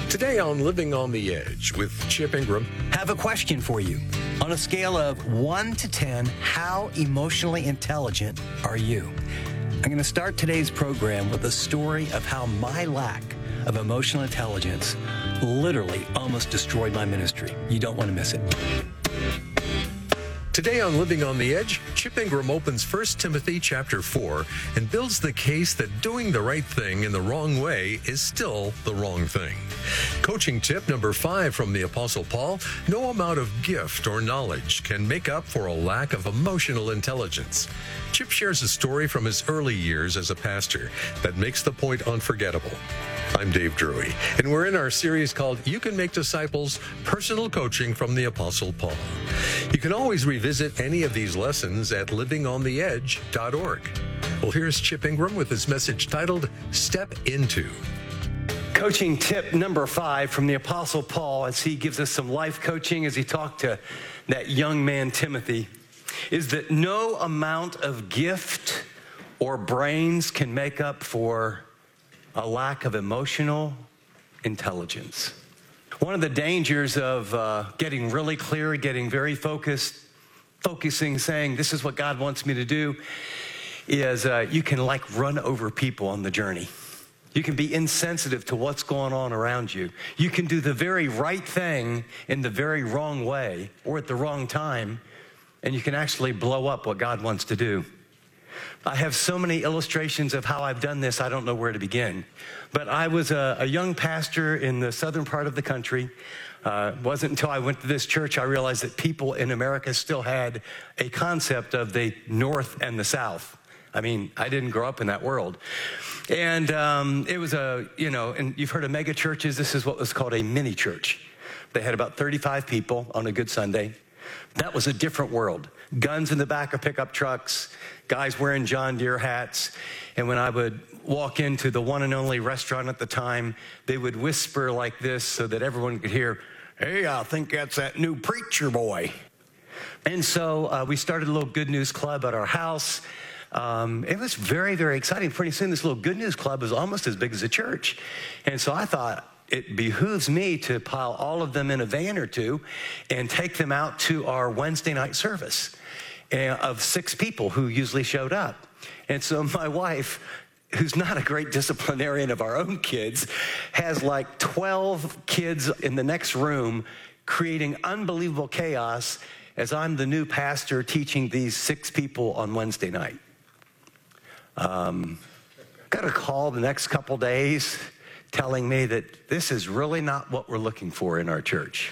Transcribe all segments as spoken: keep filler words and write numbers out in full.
Today on Living on the Edge with Chip Ingram. Have a question for you. On a scale of one to ten, how emotionally intelligent are you? I'm going to start today's program with a story of how my lack of emotional intelligence literally almost destroyed my ministry. You don't want to miss it. Today on Living on the Edge, Chip Ingram opens First Timothy chapter four and builds the case that doing the right thing in the wrong way is still the wrong thing. Coaching tip number five from the Apostle Paul: no amount of gift or knowledge can make up for a lack of emotional intelligence. Chip shares a story from his early years as a pastor that makes the point unforgettable. I'm Dave Drury, and we're in our series called You Can Make Disciples, Personal Coaching from the Apostle Paul. You can always revisit any of these lessons at living on the edge dot org. Well, here's Chip Ingram with his message titled, Step Into. Coaching tip number five from the Apostle Paul, as he gives us some life coaching as he talked to that young man Timothy, is that no amount of gift or brains can make up for a lack of emotional intelligence. One of the dangers of uh, getting really clear, getting very focused, focusing, saying, this is what God wants me to do, is uh, you can like run over people on the journey. You can be insensitive to what's going on around you. You can do the very right thing in the very wrong way or at the wrong time, and you can actually blow up what God wants to do. I have so many illustrations of how I've done this, I don't know where to begin. But I was a, a young pastor in the southern part of the country. Uh, it wasn't until I went to this church I realized that people in America still had a concept of the North and the South. I mean, I didn't grow up in that world. And um, it was a, you know, and you've heard of mega churches. This is what was called a mini church. They had about thirty-five people on a good Sunday. That was a different world. Guns in the back of pickup trucks, guys wearing John Deere hats. And when I would walk into the one and only restaurant at the time, they would whisper like this so that everyone could hear, hey, I think that's that new preacher boy. And so uh, we started a little good news club at our house. Um, it was very, very exciting. Pretty soon, this little good news club was almost as big as a church. And so I thought, it behooves me to pile all of them in a van or two and take them out to our Wednesday night service of six people who usually showed up. And so my wife, who's not a great disciplinarian of our own kids, has like twelve kids in the next room creating unbelievable chaos as I'm the new pastor teaching these six people on Wednesday night. Um, got a call the next couple days telling me that this is really not what we're looking for in our church.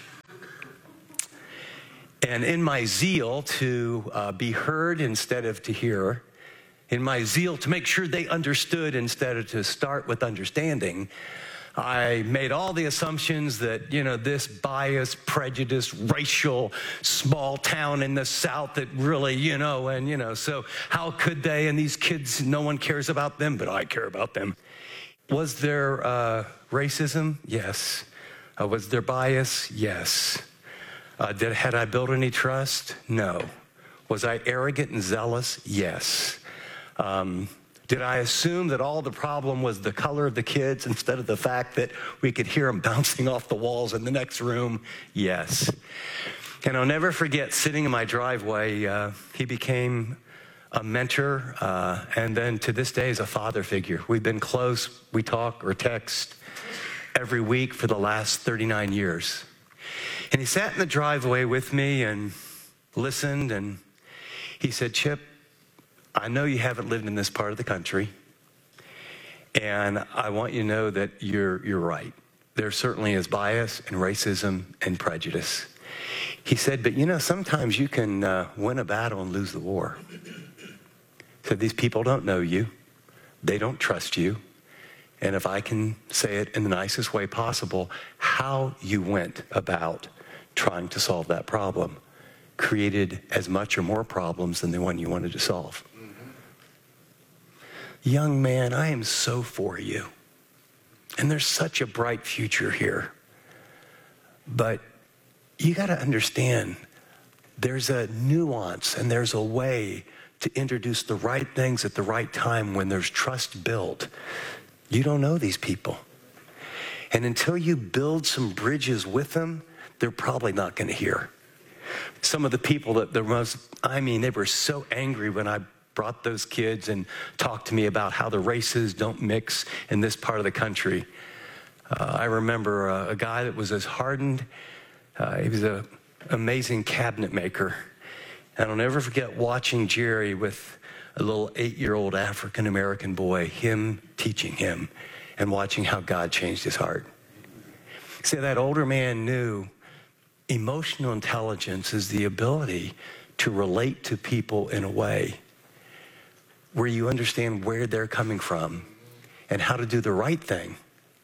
And in my zeal to uh, be heard instead of to hear, in my zeal to make sure they understood instead of to start with understanding, I made all the assumptions that, you know, this biased, prejudiced, racial, small town in the South that really, you know, and, you know, so how could they? And these kids, no one cares about them, but I care about them. Was there uh, racism? Yes. Uh, was there bias? Yes. Uh, did, had I built any trust? No. Was I arrogant and zealous? Yes. Um, did I assume that all the problem was the color of the kids instead of the fact that we could hear them bouncing off the walls in the next room? Yes. And I'll never forget sitting in my driveway. Uh, he became a mentor, uh, and then to this day is a father figure. We've been close. We talk or text every week for the last thirty-nine years. And he sat in the driveway with me and listened, and he said, Chip, I know you haven't lived in this part of the country, and I want you to know that you're, you're right. There certainly is bias and racism and prejudice. He said, but you know, sometimes you can uh, win a battle and lose the war. He said, these people don't know you. They don't trust you. And if I can say it in the nicest way possible, how you went about trying to solve that problem created as much or more problems than the one you wanted to solve. Mm-hmm. Young man, I am so for you. And there's such a bright future here. But you got to understand, there's a nuance and there's a way to introduce the right things at the right time when there's trust built. You don't know these people. And until you build some bridges with them, they're probably not going to hear. Some of the people that the most, I mean, they were so angry when I brought those kids and talked to me about how the races don't mix in this part of the country. Uh, I remember a, a guy that was as hardened. Uh, he was an amazing cabinet maker. And I'll never forget watching Jerry with a little eight-year-old African-American boy, him teaching him and watching how God changed his heart. See, that older man knew emotional intelligence is the ability to relate to people in a way where you understand where they're coming from and how to do the right thing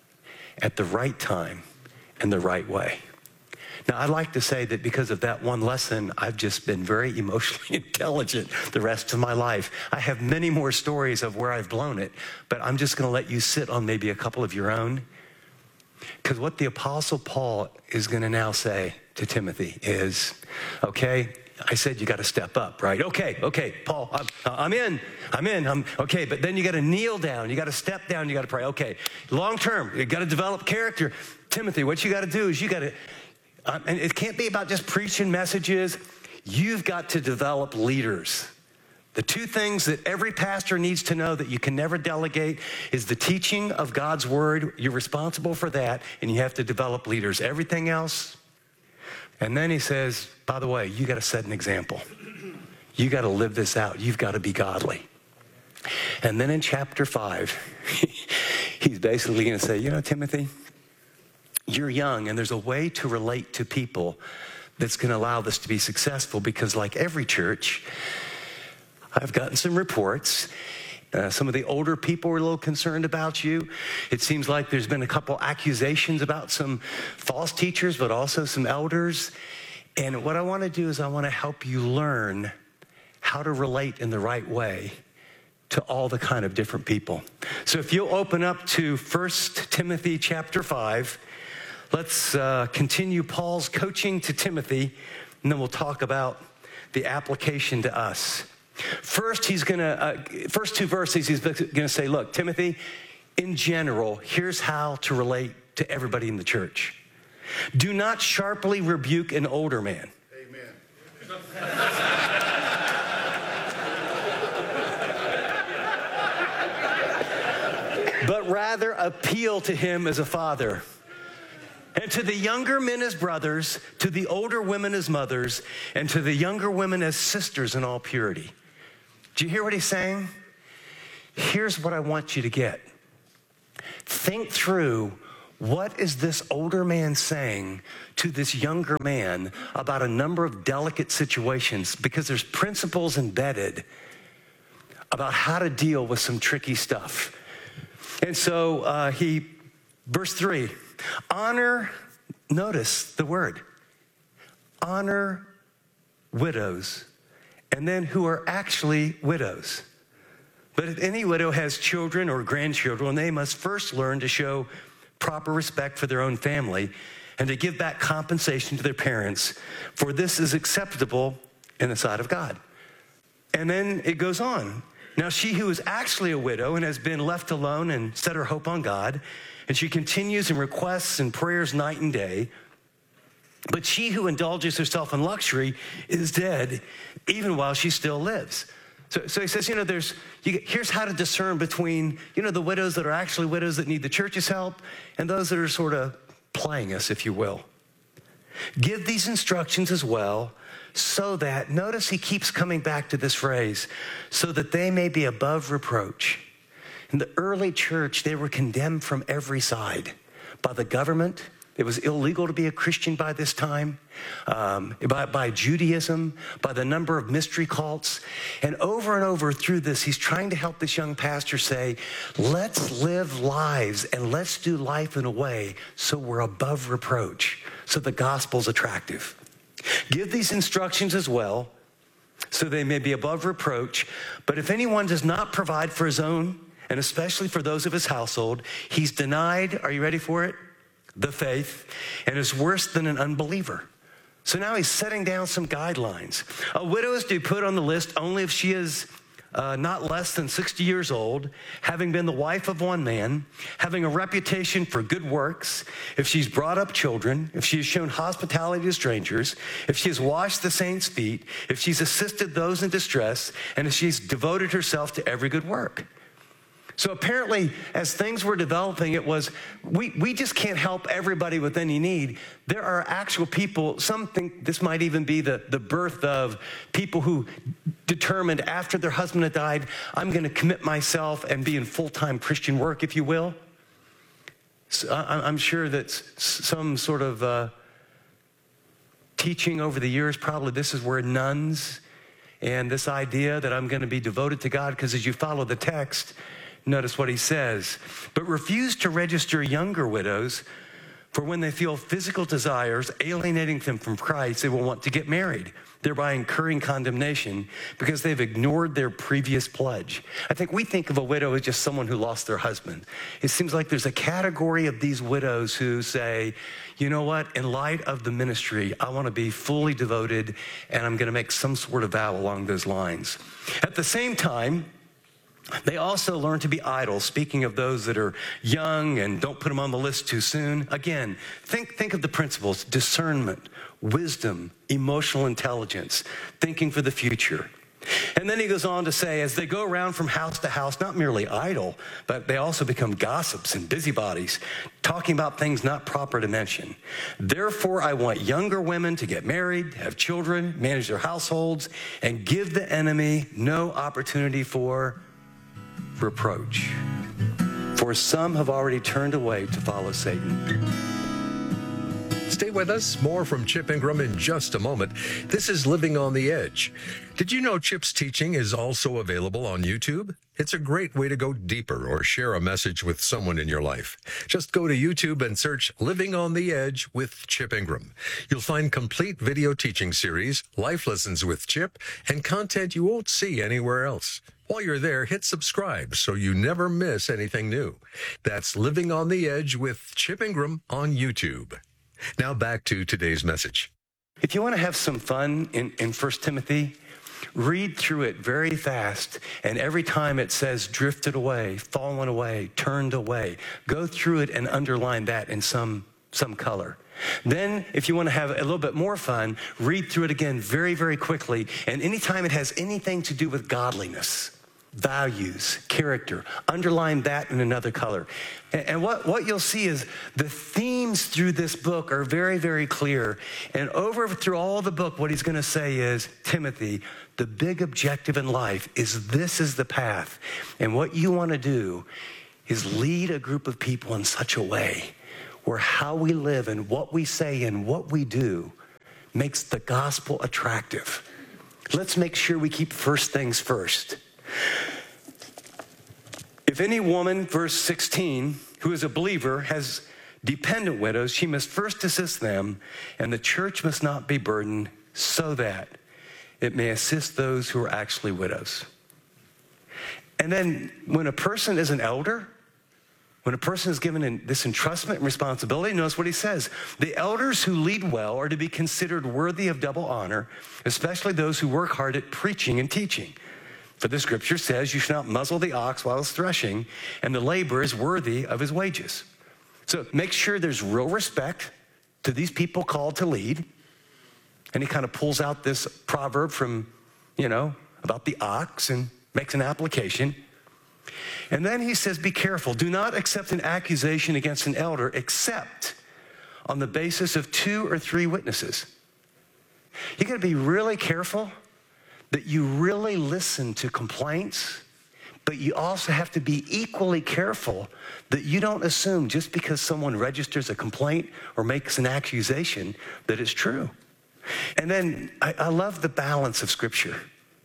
at the right time and the right way. Now, I'd like to say that because of that one lesson, I've just been very emotionally intelligent the rest of my life. I have many more stories of where I've blown it, but I'm just going to let you sit on maybe a couple of your own. Because what the Apostle Paul is going to now say to Timothy is, okay, I said you got to step up, right? Okay, okay, Paul, I'm, I'm in, I'm in, I'm okay, but then you got to kneel down, you got to step down, you got to pray. Okay, long term, you got to develop character. Timothy, what you got to do is you got to, um, and it can't be about just preaching messages. You've got to develop leaders. The two things that every pastor needs to know that you can never delegate is the teaching of God's word. You're responsible for that, and you have to develop leaders. Everything else. And then he says, by the way, you got to set an example. You got to live this out. You've got to be godly. And then in chapter five, he's basically going to say, you know, Timothy, you're young, and there's a way to relate to people that's going to allow this to be successful, because like every church, I've gotten some reports. Uh, some of the older people were a little concerned about you. It seems like there's been a couple accusations about some false teachers, but also some elders. And what I want to do is I want to help you learn how to relate in the right way to all the kind of different people. So if you'll open up to First Timothy chapter five, let's uh, continue Paul's coaching to Timothy, and then we'll talk about the application to us. First, he's going to, uh, first two verses, he's going to say, look, Timothy, in general, here's how to relate to everybody in the church. Do not sharply rebuke an older man. Amen. But rather appeal to him as a father. And to the younger men as brothers, to the older women as mothers, and to the younger women as sisters in all purity. Do you hear what he's saying? Here's what I want you to get. Think through, what is this older man saying to this younger man about a number of delicate situations? Because there's principles embedded about how to deal with some tricky stuff. And so uh, he, verse three, honor, notice the word, honor widows, and then who are actually widows. But if any widow has children or grandchildren, they must first learn to show proper respect for their own family and to give back compensation to their parents, for this is acceptable in the sight of God. And then it goes on. Now she who is actually a widow and has been left alone and set her hope on God, and she continues in requests and prayers night and day, but she who indulges herself in luxury is dead even while she still lives. So, so he says, you know, there's, you, here's how to discern between, you know, the widows that are actually widows that need the church's help and those that are sort of playing us, if you will. Give these instructions as well, so that, notice he keeps coming back to this phrase, so that they may be above reproach. In the early church, they were condemned from every side by the government. It was illegal to be a Christian by this time, um, by, by Judaism, by the number of mystery cults. And over and over through this, he's trying to help this young pastor say, let's live lives and let's do life in a way so we're above reproach, so the gospel's attractive. Give these instructions as well, so they may be above reproach. But if anyone does not provide for his own, and especially for those of his household, he's denied, are you ready for it? The faith, and is worse than an unbeliever. So now he's setting down some guidelines. A widow is to be put on the list only if she is uh, not less than sixty years old, having been the wife of one man, having a reputation for good works, if she's brought up children, if she has shown hospitality to strangers, if she has washed the saints' feet, if she's assisted those in distress, and if she's devoted herself to every good work. So apparently, as things were developing, it was, we, we just can't help everybody with any need. There are actual people, some think this might even be the, the birth of people who determined after their husband had died, I'm going to commit myself and be in full-time Christian work, if you will. So I, I'm sure that some sort of uh, teaching over the years, probably this is where nuns and this idea that I'm going to be devoted to God, because as you follow the text, notice what he says, but refuse to register younger widows, for when they feel physical desires alienating them from Christ, they will want to get married, thereby incurring condemnation because they've ignored their previous pledge. I think we think of a widow as just someone who lost their husband. It seems like there's a category of these widows who say, you know what, in light of the ministry, I want to be fully devoted and I'm going to make some sort of vow along those lines. At the same time, they also learn to be idle, speaking of those that are young and don't put them on the list too soon. Again, think, think of the principles: discernment, wisdom, emotional intelligence, thinking for the future. And then he goes on to say, as they go around from house to house, not merely idle, but they also become gossips and busybodies, talking about things not proper to mention. Therefore, I want younger women to get married, have children, manage their households, and give the enemy no opportunity for reproach. For some have already turned away to follow Satan. Stay with us. More from Chip Ingram in just a moment. This is Living on the Edge. Did you know Chip's teaching is also available on YouTube? It's a great way to go deeper or share a message with someone in your life. Just go to YouTube and search Living on the Edge with Chip Ingram. You'll find complete video teaching series, life lessons with Chip, and content you won't see anywhere else. While you're there, hit subscribe so you never miss anything new. That's Living on the Edge with Chip Ingram on YouTube. Now back to today's message. If you want to have some fun in, in First Timothy, read through it very fast. And every time it says drifted away, fallen away, turned away, go through it and underline that in some, some color. Then, if you want to have a little bit more fun, read through it again very, very quickly. And anytime it has anything to do with godliness, values, character, underline that in another color. And, and what, what you'll see is the themes through this book are very, very clear. And over through all the book, what he's going to say is, Timothy, the big objective in life is this is the path. And what you want to do is lead a group of people in such a way where how we live and what we say and what we do makes the gospel attractive. Let's make sure we keep first things first. If any woman, verse sixteen, who is a believer has dependent widows, she must first assist them, and the church must not be burdened, so that it may assist those who are actually widows. And then when a person is an elder, when a person is given this entrustment and responsibility, notice what he says. The elders who lead well are to be considered worthy of double honor, especially those who work hard at preaching and teaching. For the scripture says, you shall not muzzle the ox while it's threshing, and the laborer is worthy of his wages. So make sure there's real respect to these people called to lead. And he kind of pulls out this proverb from, you know, about the ox and makes an application. And then he says, be careful. Do not accept an accusation against an elder except on the basis of two or three witnesses. You got to be really careful that you really listen to complaints, but you also have to be equally careful that you don't assume just because someone registers a complaint or makes an accusation that it's true. And then I, I love the balance of Scripture.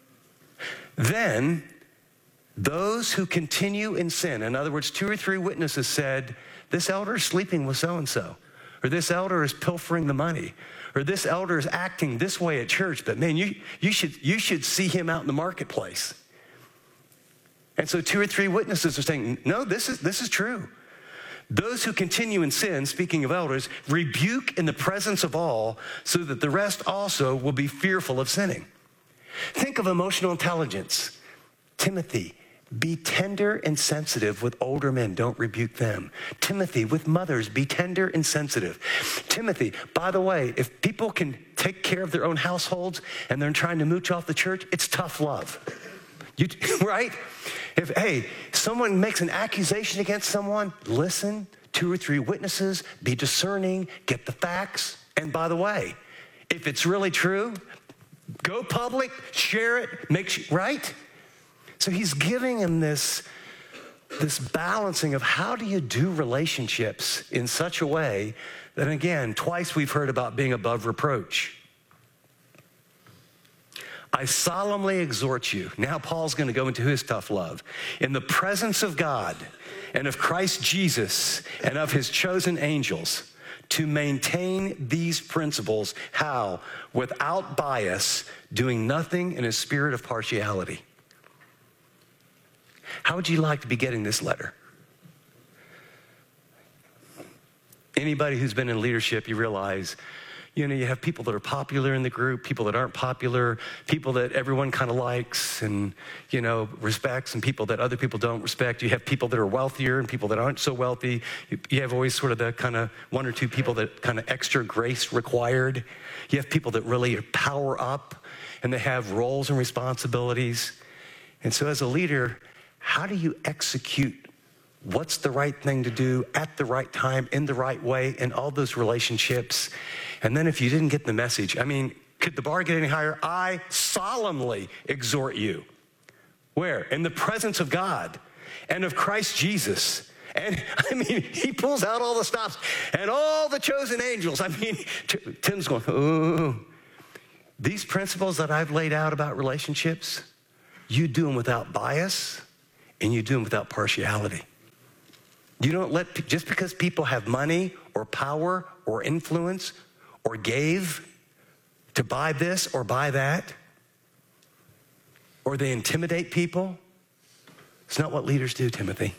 Then those who continue in sin, in other words, two or three witnesses said, this elder is sleeping with so-and-so, or this elder is pilfering the money, or this elder is acting this way at church, but man, you, you, should, you should see him out in the marketplace. And so two or three witnesses are saying, no, this is, this is true. Those who continue in sin, speaking of elders, rebuke in the presence of all, so that the rest also will be fearful of sinning. Think of emotional intelligence. Timothy, be tender and sensitive with older men. Don't rebuke them. Timothy, with mothers, be tender and sensitive. Timothy, by the way, if people can take care of their own households and they're trying to mooch off the church, it's tough love. You, right? If, hey, someone makes an accusation against someone, listen, two or three witnesses, be discerning, get the facts. And by the way, if it's really true, go public, share it, make sure, right? So he's giving him this, this balancing of how do you do relationships in such a way that, again, twice we've heard about being above reproach. I solemnly exhort you. Now Paul's going to go into his tough love. In the presence of God and of Christ Jesus and of his chosen angels, to maintain these principles. How? Without bias, doing nothing in a spirit of partiality. How would you like to be getting this letter? Anybody who's been in leadership, you realize, you know, you have people that are popular in the group, people that aren't popular, people that everyone kind of likes and, you know, respects, and people that other people don't respect. You have people that are wealthier and people that aren't so wealthy. You, you have always sort of the kind of one or two people that kind of extra grace required. You have people that really power up and they have roles and responsibilities. And so as a leader, how do you execute what's the right thing to do at the right time, in the right way, in all those relationships? And then if you didn't get the message, I mean, could the bar get any higher? I solemnly exhort you. Where? In the presence of God and of Christ Jesus. And I mean, he pulls out all the stops and all the chosen angels. I mean, Tim's going, oh, these principles that I've laid out about relationships, you do them without bias and you do them without partiality. You don't let, just because people have money or power or influence or gave to buy this or buy that, or they intimidate people, it's not what leaders do, Timothy.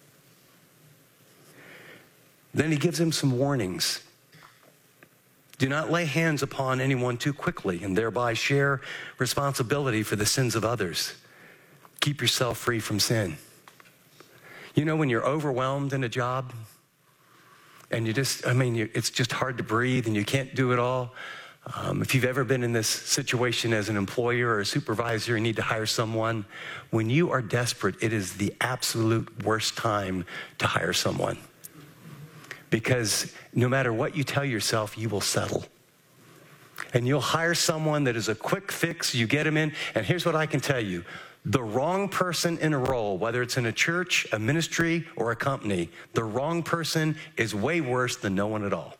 Then he gives him some warnings. Do not lay hands upon anyone too quickly and thereby share responsibility for the sins of others. Keep yourself free from sin. You know, when you're overwhelmed in a job and you just, I mean, you, it's just hard to breathe and you can't do it all. Um, if you've ever been in this situation as an employer or a supervisor and need to hire someone, when you are desperate, it is the absolute worst time to hire someone. Because no matter what you tell yourself, you will settle. And you'll hire someone that is a quick fix, you get them in, and here's what I can tell you. The wrong person in a role, whether it's in a church, a ministry, or a company, the wrong person is way worse than no one at all.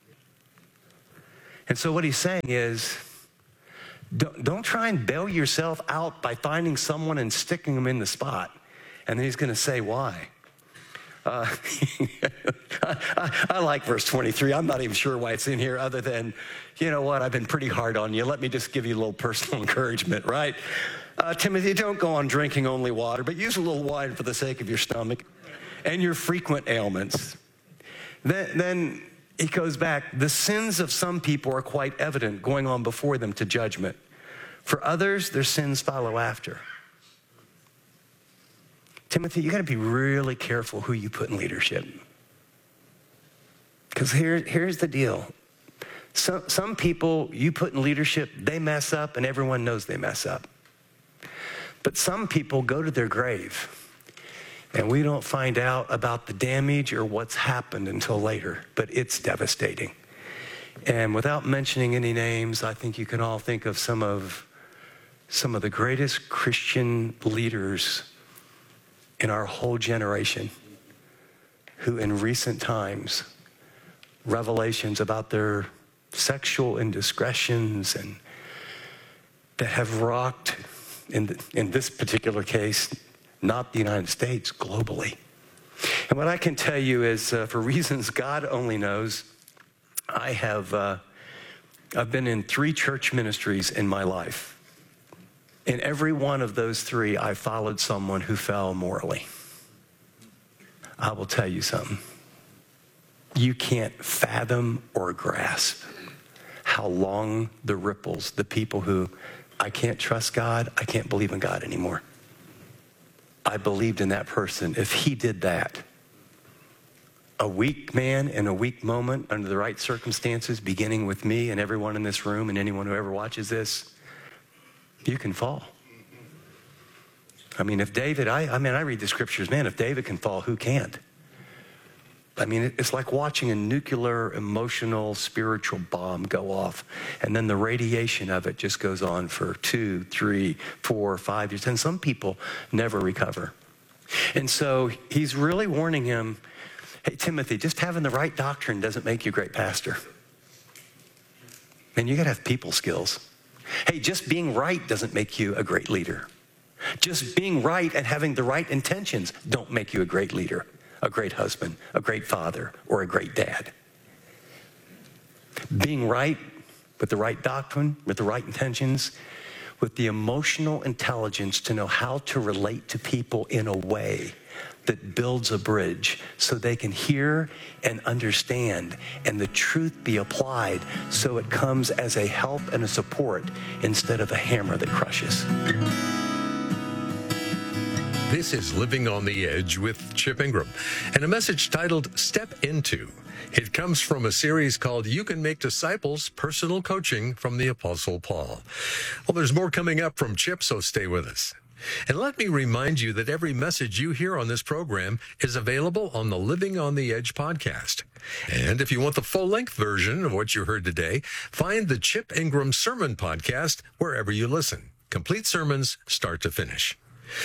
And so what he's saying is, don't, don't try and bail yourself out by finding someone and sticking them in the spot. And then he's going to say why. Uh, I, I, I like verse twenty-three. I'm not even sure why it's in here other than, you know what, I've been pretty hard on you. Let me just give you a little personal encouragement, right? Uh, Timothy, don't go on drinking only water, but use a little wine for the sake of your stomach and your frequent ailments. Then, then he goes back, the sins of some people are quite evident, going on before them to judgment. For others, their sins follow after. Timothy, you got to be really careful who you put in leadership. Because here, here's the deal. Some, some people you put in leadership, they mess up and everyone knows they mess up. But some people go to their grave and we don't find out about the damage or what's happened until later, but it's devastating. And without mentioning any names, I think you can all think of some of, some of the greatest Christian leaders in our whole generation who in recent times, revelations about their sexual indiscretions and that have rocked, in, the, in this particular case, not the United States, globally. And what I can tell you is, uh, for reasons God only knows, I have uh, I've been in three church ministries in my life. In every one of those three, I followed someone who fell morally. I will tell you something. You can't fathom or grasp how long the ripples, the people who, I can't trust God, I can't believe in God anymore. I believed in that person. If he did that, a weak man in a weak moment under the right circumstances, beginning with me and everyone in this room and anyone who ever watches this, you can fall. I mean, if David, I, I mean, I read the scriptures, man, if David can fall, who can't? I mean, it's like watching a nuclear, emotional, spiritual bomb go off, and then the radiation of it just goes on for two, three, four, five years, and some people never recover. And so he's really warning him, hey, Timothy, just having the right doctrine doesn't make you a great pastor. Man, you gotta have people skills. Hey, just being right doesn't make you a great leader. Just being right and having the right intentions don't make you a great leader, a great husband, a great father, or a great dad. Being right with the right doctrine, with the right intentions, with the emotional intelligence to know how to relate to people in a way that builds a bridge so they can hear and understand and the truth be applied so it comes as a help and a support instead of a hammer that crushes. This is Living on the Edge with Chip Ingram, and a message titled Step Into. It comes from a series called You Can Make Disciples, Personal Coaching from the Apostle Paul. Well, there's more coming up from Chip, so stay with us. And let me remind you that every message you hear on this program is available on the Living on the Edge podcast. And if you want the full-length version of what you heard today, find the Chip Ingram Sermon Podcast wherever you listen. Complete sermons, start to finish.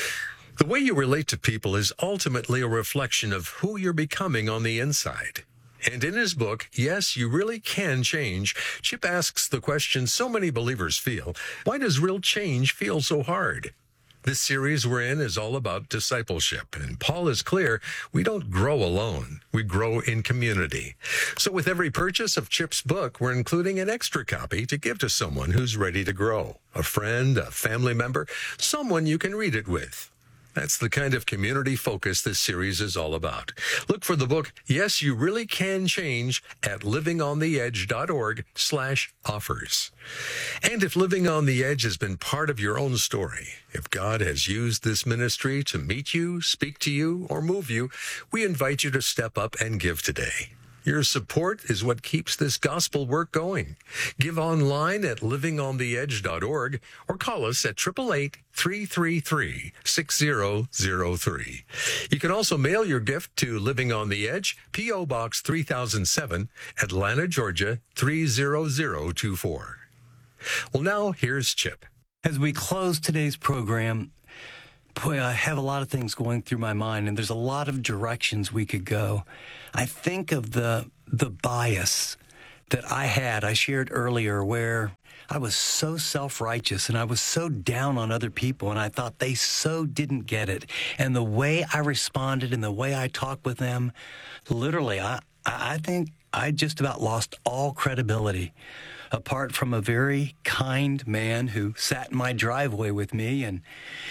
The way you relate to people is ultimately a reflection of who you're becoming on the inside. And in his book, Yes, You Really Can Change, Chip asks the question so many believers feel: why does real change feel so hard? This series we're in is all about discipleship, and Paul is clear, we don't grow alone. We grow in community. So with every purchase of Chip's book, we're including an extra copy to give to someone who's ready to grow, a friend, a family member, someone you can read it with. That's the kind of community focus this series is all about. Look for the book, Yes, You Really Can Change, at livingontheedge.org slash offers. And if Living on the Edge has been part of your own story, if God has used this ministry to meet you, speak to you, or move you, we invite you to step up and give today. Your support is what keeps this gospel work going. Give online at living on the edge dot org or call us at eight eight eight, three three three, six zero zero three. You can also mail your gift to Living on the Edge, P O. Box three thousand seven, Atlanta, Georgia, three zero zero two four. Well, now here's Chip. As we close today's program, boy, I have a lot of things going through my mind, and there's a lot of directions we could go. I think of the the bias that I had, I shared earlier, where I was so self-righteous and I was so down on other people, and I thought they so didn't get it. And the way I responded and the way I talked with them, literally, I, I think I just about lost all credibility, apart from a very kind man who sat in my driveway with me and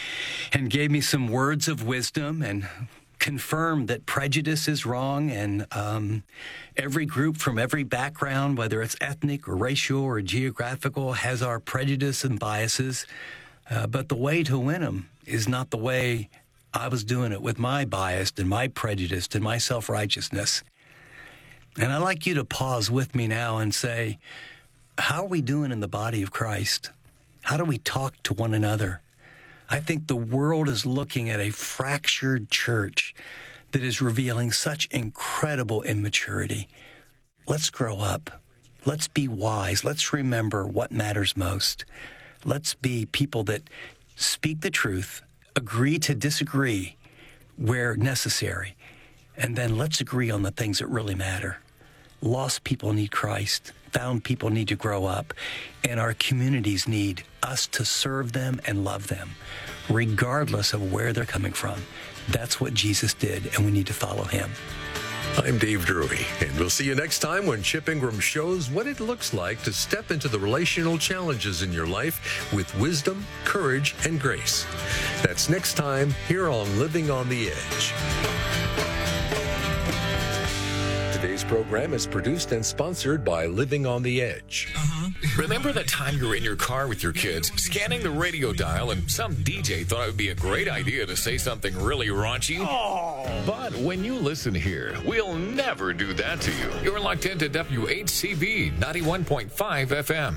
and gave me some words of wisdom and confirmed that prejudice is wrong, and um, every group from every background, whether it's ethnic or racial or geographical, has our prejudice and biases. Uh, but the way to win them is not the way I was doing it with my bias and my prejudice and my self-righteousness. And I'd like you to pause with me now and say, how are we doing in the body of Christ? How do we talk to one another? I think the world is looking at a fractured church that is revealing such incredible immaturity. Let's grow up. Let's be wise. Let's remember what matters most. Let's be people that speak the truth, agree to disagree where necessary, and then let's agree on the things that really matter. Lost people need Christ. Found people need to grow up, and our communities need us to serve them and love them, regardless of where they're coming from. That's what Jesus did, and we need to follow him. I'm Dave Drury, and we'll see you next time when Chip Ingram shows what it looks like to step into the relational challenges in your life with wisdom, courage, and grace. That's next time here on Living on the Edge. Today's program is produced and sponsored by Living on the Edge. Uh-huh. Remember the time you were in your car with your kids, scanning the radio dial, and some D J thought it would be a great idea to say something really raunchy? Oh. But when you listen here, we'll never do that to you. You're locked into W H C B ninety-one point five F M.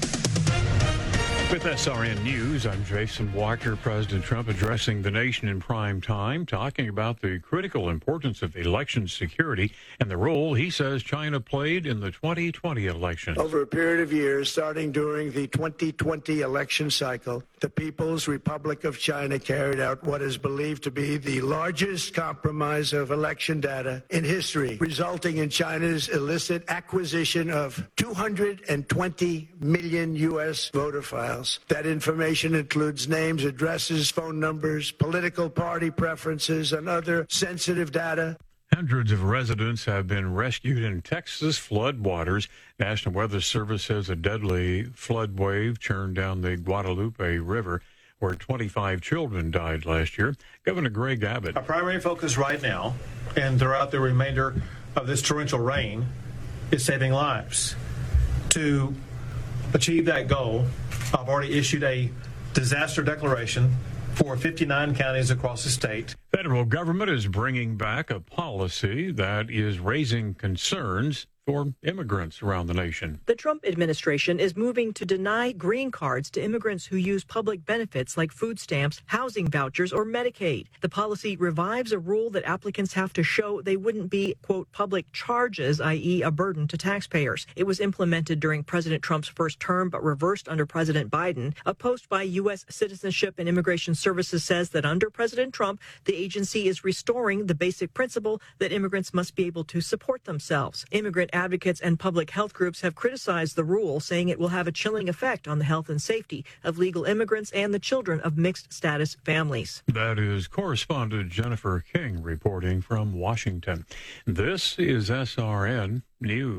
With S R N News, I'm Jason Walker. President Trump addressing the nation in prime time, talking about the critical importance of election security and the role he says China played in the twenty twenty election. Over a period of years, starting during the twenty twenty election cycle, the People's Republic of China carried out what is believed to be the largest compromise of election data in history, resulting in China's illicit acquisition of two hundred twenty million U S voter files. That information includes names, addresses, phone numbers, political party preferences, and other sensitive data. Hundreds of residents have been rescued in Texas floodwaters. National Weather Service says a deadly flood wave churned down the Guadalupe River, where twenty-five children died last year. Governor Greg Abbott. Our primary focus right now and throughout the remainder of this torrential rain is saving lives. To achieve that goal, I've already issued a disaster declaration for fifty-nine counties across the state. Federal government is bringing back a policy that is raising concerns for immigrants around the nation. The Trump administration is moving to deny green cards to immigrants who use public benefits like food stamps, housing vouchers, or Medicaid. The policy revives a rule that applicants have to show they wouldn't be, quote, public charges, that is a burden to taxpayers. It was implemented during President Trump's first term, but reversed under President Biden. A post by U S Citizenship and Immigration Services says that under President Trump, the agency is restoring the basic principle that immigrants must be able to support themselves. Immigrant advocates and public health groups have criticized the rule, saying it will have a chilling effect on the health and safety of legal immigrants and the children of mixed-status families. That is correspondent Jennifer King reporting from Washington. This is S R N News.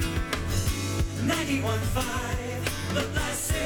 ninety-one point five, The Blessing.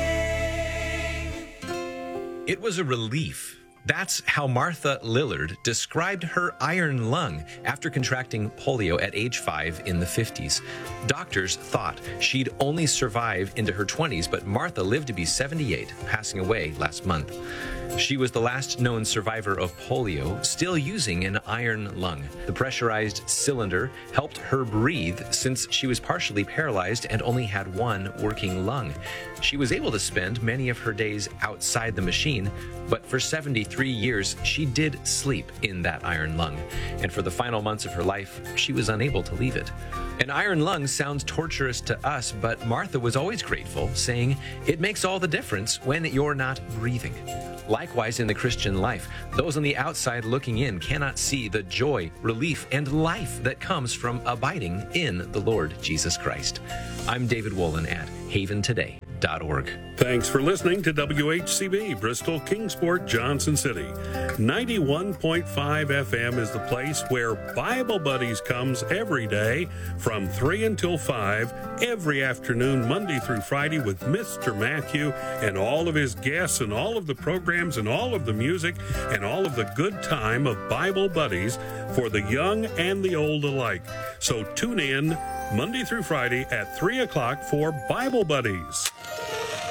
It was a relief. That's how Martha Lillard described her iron lung after contracting polio at age five in the fifties. Doctors thought she'd only survive into her twenties, but Martha lived to be seventy-eight, passing away last month. She was the last known survivor of polio, still using an iron lung. The pressurized cylinder helped her breathe since she was partially paralyzed and only had one working lung. She was able to spend many of her days outside the machine, but for seventy-three years, she did sleep in that iron lung. And for the final months of her life, she was unable to leave it. An iron lung sounds torturous to us, but Martha was always grateful, saying, "It makes all the difference when you're not breathing." Likewise, in the Christian life, those on the outside looking in cannot see the joy, relief, and life that comes from abiding in the Lord Jesus Christ. I'm David Wolin at haven today dot org. Thanks for listening to W H C B, Bristol, Kingsport, Johnson City. ninety-one point five F M is the place where Bible Buddies comes every day from three until five, every afternoon, Monday through Friday, with Mister Matthew and all of his guests and all of the programs and all of the music and all of the good time of Bible Buddies for the young and the old alike. So tune in Monday through Friday at three o'clock for Bible Buddies.